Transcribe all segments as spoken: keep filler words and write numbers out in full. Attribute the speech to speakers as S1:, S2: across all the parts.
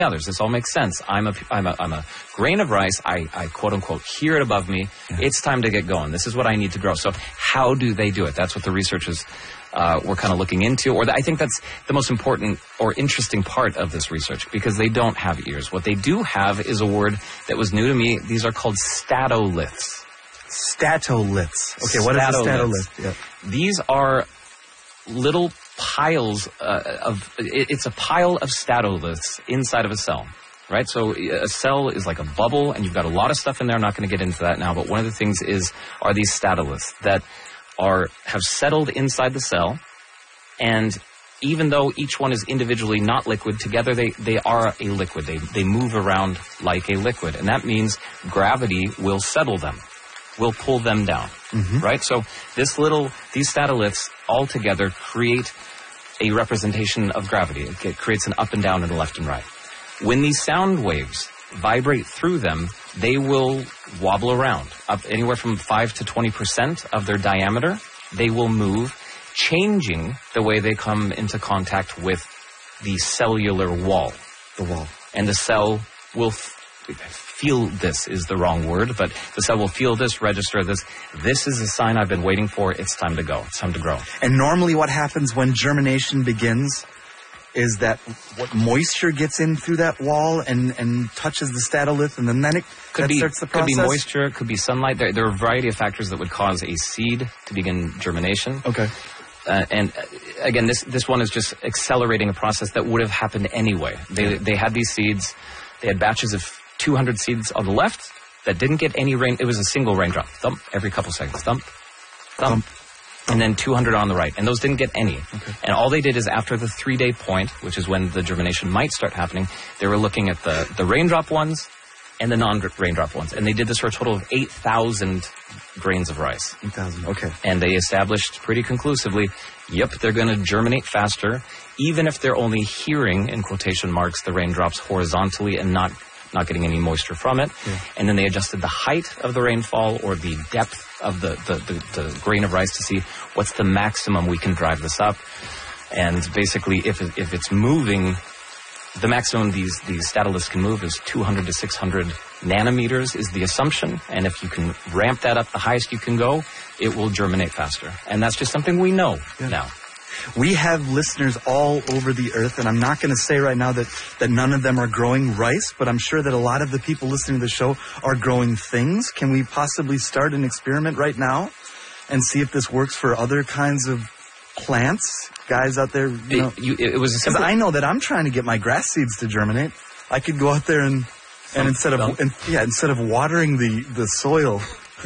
S1: others. This all makes sense. I'm a, I'm a, I'm a grain of rice. I, I quote unquote hear it above me. Yeah. It's time to get going. This is what I need to grow. So how do they do it? That's what the researchers uh, were kind of looking into. Or the, I think that's the most important or interesting part of this research, because they don't have ears. What they do have is a word that was new to me. These are called statoliths.
S2: Statoliths. Okay, what statoliths. is a statolith? Yeah.
S1: These are little piles uh, of, it's a pile of statoliths inside of a cell, right? So a cell is like a bubble, and you've got a lot of stuff in there. I'm not going to get into that now, but one of the things is, are these statoliths that are, have settled inside the cell, and even though each one is individually not liquid, together they, they are a liquid. They, they move around like a liquid, and that means gravity will settle them, will pull them down, mm-hmm. right? So this little, these statoliths all together create a representation of gravity. It creates an up and down and a left and right. When these sound waves vibrate through them, they will wobble around up anywhere from five to twenty percent of their diameter. They will move, changing the way they come into contact with the cellular wall.
S2: The wall.
S1: And the cell will f- feel this is the wrong word, but the cell will feel this, register this. This is a sign I've been waiting for. It's time to go. It's time to grow.
S2: And normally what happens when germination begins is that what moisture gets in through that wall and, and touches the statolith, and then, then it
S1: could
S2: that
S1: be,
S2: starts the process?
S1: Could be moisture, could be sunlight. There, there are a variety of factors that would cause a seed to begin germination.
S2: Okay.
S1: Uh, and uh, again, this this one is just accelerating a process that would have happened anyway. They they had these seeds. They had batches of two hundred seeds on the left that didn't get any rain. It was a single raindrop. Thump every couple seconds. Thump. Thump. Thump. And then two hundred on the right. And those didn't get any. Okay. And all they did is after the three-day point, which is when the germination might start happening, they were looking at the, the raindrop ones and the non-raindrop ones. And they did this for a total of eight thousand grains of rice.
S2: eight thousand, okay.
S1: And they established pretty conclusively, yep, they're going to germinate faster, even if they're only hearing, in quotation marks, the raindrops horizontally and not not getting any moisture from it. Yeah. And then they adjusted the height of the rainfall or the depth of the, the, the, the grain of rice to see what's the maximum we can drive this up. And basically, if it, if it's moving, the maximum these, these statoliths can move is two hundred to six hundred nanometers is the assumption. And if you can ramp that up the highest you can go, it will germinate faster. And that's just something we know yeah. now.
S2: We have listeners all over the earth, and I'm not going to say right now that, that none of them are growing rice, but I'm sure that a lot of the people listening to the show are growing things. Can we possibly start an experiment right now and see if this works for other kinds of plants? Guys out there, you know,
S1: it, you, it was a simple...
S2: I know that I'm trying to get my grass seeds to germinate. I could go out there and, and instead of and, yeah, instead of watering the, the soil,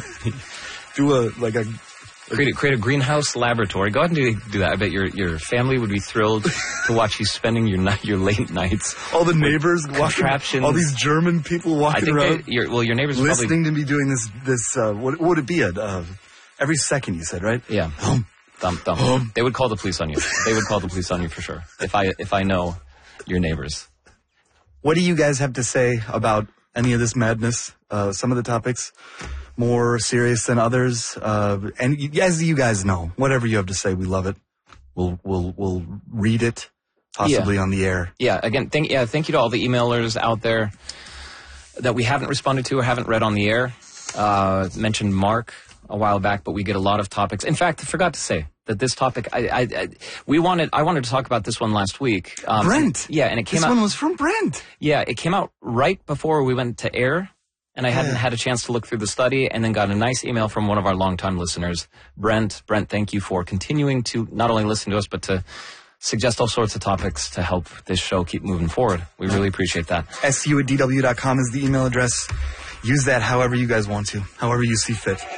S2: do a like a
S1: Create a, create a greenhouse laboratory. Go ahead and do, do that. I bet your your family would be thrilled to watch you spending your night, your late nights.
S2: All the neighbors walking, all these German people walking
S1: I think
S2: around.
S1: They, your, well, your neighbors
S2: listening
S1: probably,
S2: to me doing this. This uh, what, what would it be? A, uh, every second, you said, right?
S1: Yeah.
S2: Um,
S1: thump, thump. Um. They would call the police on you. They would call the police on you for sure. If I if I know your neighbors.
S2: What do you guys have to say about any of this madness? Uh, some of the topics more serious than others, uh, and as you guys know, whatever you have to say, we love it. We'll we'll we'll read it, possibly
S1: yeah.
S2: on the air.
S1: Yeah. Again, thank yeah, thank you to all the emailers out there that we haven't responded to or haven't read on the air. Uh, mentioned Mark a while back, but we get a lot of topics. In fact, I forgot to say that this topic, I, I, I we wanted, I wanted to talk about this one last week.
S2: Um, Brent.
S1: And, yeah, and it came
S2: this
S1: out.
S2: This one was from Brent.
S1: Yeah, it came out right before we went to air. And I hadn't
S2: yeah.
S1: had a chance to look through the study, and then got a nice email from one of our longtime listeners, Brent. Brent, thank you for continuing to not only listen to us, but to suggest all sorts of topics to help this show keep moving forward. We really appreciate that.
S2: S U at D W dot com is the email address. Use that however you guys want to, however you see fit.